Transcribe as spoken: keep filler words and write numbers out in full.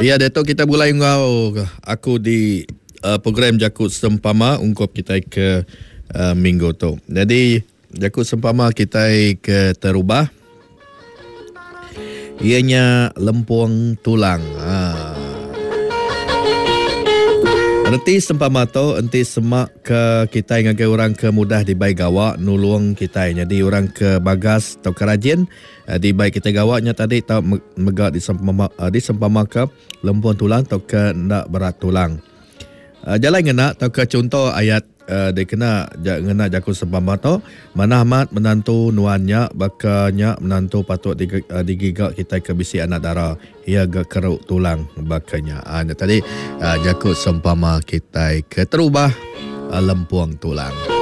Ya, Dato' kita mulai ngau aku di uh, program Jakut Sempama ungkap kita ke uh, minggu tu. Jadi Jakut Sempama kita ke terubah. Ianya lempuang tulang. Ha. Nanti sempama tu, nanti semak ke kita yang agak orang ke mudah dibai gawak nulung kita. Jadi orang ke bagas atau kerajin dibai kita gawaknya tadi tak megak di sempama di sempama ke lempuan tulang atau ke nak berat tulang. Jalan ngena atau ke contoh ayat uh, dia kena ngena Jakut Sempama tu mana amat menantu nuannya bakanya menantu patut digigak, uh, digigak kita ke bisi anak dara ia gak keruk tulang bakanya. Ah uh, tadi uh, Jakut Sempama kita ke terubah uh, lempuang tulang.